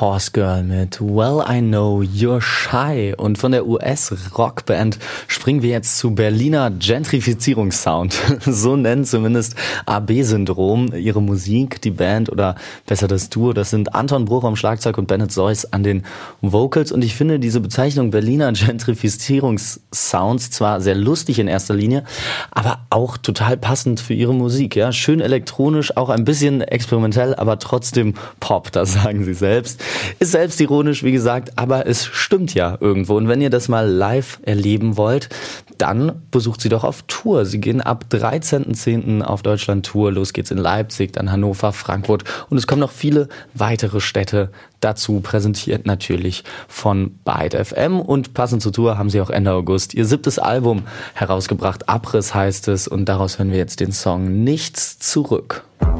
Horse Girl mit Well I Know You're Shy. Und von der US-Rockband springen wir jetzt zu Berliner Gentrifizierungssound. So nennt zumindest AB-Syndrom ihre Musik, die Band oder besser das Duo. Das sind Anton Bruch am Schlagzeug und Bennett Seuss an den Vocals. Und ich finde diese Bezeichnung Berliner Gentrifizierungssounds zwar sehr lustig in erster Linie, aber auch total passend für ihre Musik. Ja, schön elektronisch, auch ein bisschen experimentell, aber trotzdem Pop, das sagen sie selbst. Ist selbstironisch, wie gesagt, aber es stimmt ja irgendwo. Und wenn ihr das mal live erleben wollt, dann besucht sie doch auf Tour. Sie gehen ab 13.10. auf Deutschland-Tour. Los geht's in Leipzig, dann Hannover, Frankfurt und es kommen noch viele weitere Städte dazu, präsentiert natürlich von Byte FM. Und passend zur Tour haben sie auch Ende August ihr 7. Album herausgebracht. Abriss heißt es und daraus hören wir jetzt den Song Nichts zurück.